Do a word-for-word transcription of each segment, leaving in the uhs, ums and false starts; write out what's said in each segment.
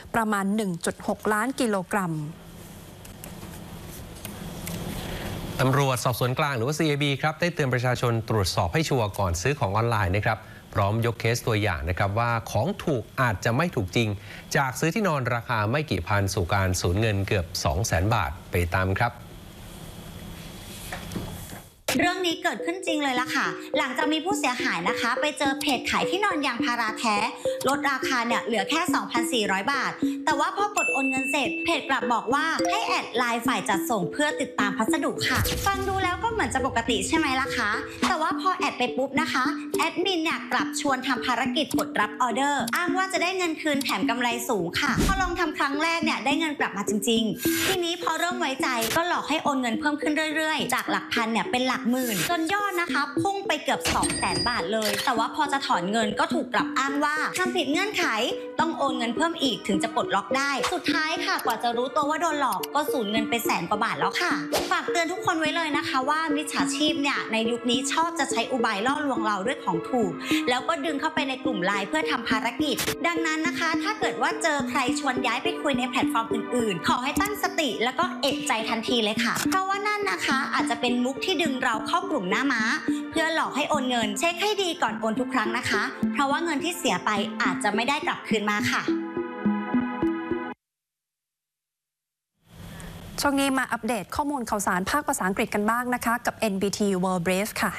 ประมาณ หนึ่งจุดหก ล้านกิโลกรัมตำรวจสอบสวนกลางหรือว่า ซี ไอ บี ครับได้เตือนประชาชนตรวจสอบให้ชัวร์ก่อนซื้อของออนไลน์นะครับพร้อมยกเคสตัวอย่างนะครับว่าของถูกอาจจะไม่ถูกจริงจากซื้อที่นอนราคาไม่กี่พันสู่การสูญเงินเกือบ สองแสน บาทไปตามครับเรื่องนี้เกิดขึ้นจริงเลยล่ะค่ะหลังจากมีผู้เสียหายนะคะไปเจอเพจขายที่นอนยางพาราแท้ลดราคาเนี่ยเหลือแค่ สองพันสี่ร้อย บาทแต่ว่าพอกดโอนเงินเสร็จเพจกลับบอกว่าให้แอดไลน์ฝ่ายจัดส่งเพื่อติดตามพัสดุค่ะฟังดูแล้วก็เหมือนจะปกติใช่ไหมล่ะคะแต่ว่าพอแอดไปปุ๊บนะคะแอดมินเนี่ยกลับชวนทำภารกิจกดรับออเดอร์อ้างว่าจะได้เงินคืนแถมกำไรสูงค่ะพอลองทำครั้งแรกเนี่ยได้เงินกลับมาจริงๆทีนี้พอเริ่มไว้ใจก็หลอกให้โอนเงินเพิ่มขึ้นเรื่อยๆจากหลักพันเนี่ยเป็นหลักหมื่นจนยอดนะคะพุ่งไปเกือบ สองแสน บาทเลยแต่ว่าพอจะถอนเงินก็ถูกกลับอ้างว่าทำผิดเงื่อนไขต้องโอนเงินเพิ่มอีกถึงจะปลดล็อกได้สุดท้ายค่ะกว่าจะรู้ตัวว่าโดนหลอกก็สูญเงินไปแสนกว่าบาทแล้วค่ะฝากเตือนทุกคนไว้เลยนะคะว่ามิจฉาชีพเนี่ยในยุคนี้ชอบจะใช้อุบายล่อลวงเราด้วยของถูกแล้วก็ดึงเข้าไปในกลุ่มไลน์เพื่อทำภารกิจดังนั้นนะคะถ้าเกิดว่าเจอใครชวนย้ายไปคุยในแพลตฟอร์มอื่นๆขอให้ตั้งสติแล้วก็เอะใจทันทีเลยค่ะเพราะว่านั่นนะคะอาจจะเป็นมุกที่ดึงเราเข้ากลุ่มหน้าม้าเพื่อหลอกให้โอนเงินเช็คให้ดีก่อนโอนทุกครั้งนะคะเพราะว่าเงินที่เสียไปอาจจะไม่ได้กลับคืนมาค่ะช่วงนี้มาอัปเดตข้อมูลข่าวสารภาคภาษาอังกฤษกันบ้างนะคะกับ เอ็น บี ที World Brief ค่ะ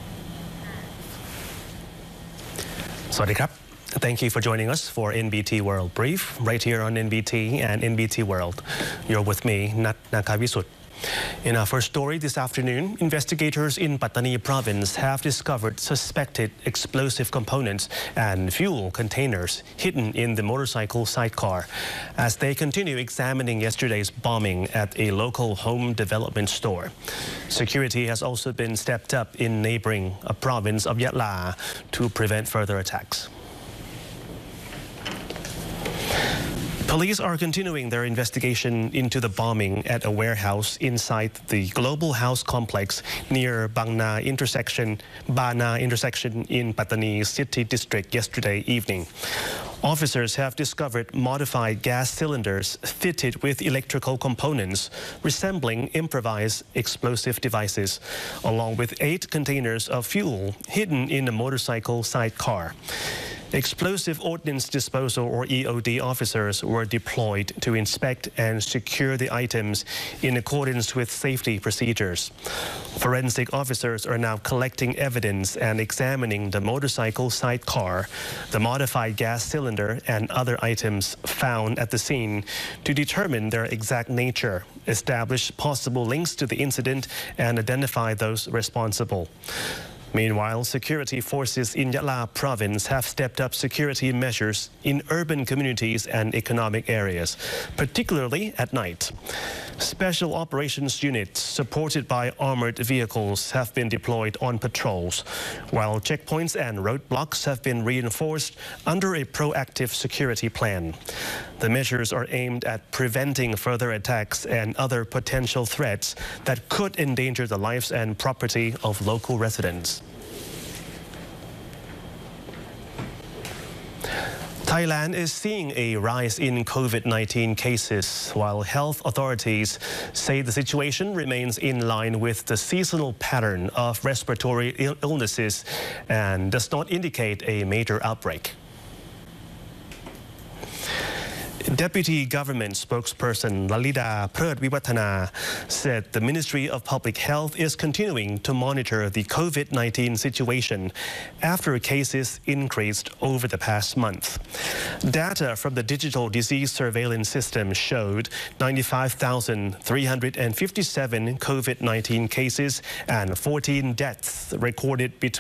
สวัสดีครับ Thank you for joining us for เอ็น บี ที World Brief right here on เอ็น บี ที and เอ็น บี ที World. You're with me, Nat Nakavisut. In our first story this afternoon, investigators in Pattani province have discovered suspected explosive components and fuel containers hidden in the motorcycle sidecar as they continue examining yesterday's bombing at a local home development store. Security has also been stepped up in neighboring a province of Yatla to prevent further attacks. Police are continuing their investigation into the bombing at a warehouse inside the Global House complex near Bangna intersection, Bana intersection in Pattani City District yesterday evening. Officers have discovered modified gas cylinders fitted with electrical components resembling improvised explosive devices, along with eight containers of fuel hidden in a motorcycle sidecar. Explosive Ordnance Disposal or E O D officers were deployed to inspect and secure the items in accordance with safety procedures. Forensic officers are now collecting evidence and examining the motorcycle sidecar, the modified gas cylinder and other items found at the scene to determine their exact nature, establish possible links to the incident and identify those responsible. Meanwhile, security forces in Yatla province have stepped up security measures in urban communities and economic areas, particularly at night. Special operations units supported by armored vehicles have been deployed on patrols, while checkpoints and roadblocks have been reinforced under a proactive security plan. The measures are aimed at preventing further attacks and other potential threats that could endanger the lives and property of local residents. Thailand is seeing a rise in COVID nineteen cases, while health authorities say the situation remains in line with the seasonal pattern of respiratory illnesses and does not indicate a major outbreak. Deputy Government spokesperson Lalida Pherdviwathana said the Ministry of Public Health is continuing to monitor the COVID nineteen situation after cases increased over the past month. Data from the digital disease surveillance system showed ninety-five thousand three hundred fifty-seven COVID nineteen cases and fourteen deaths recorded between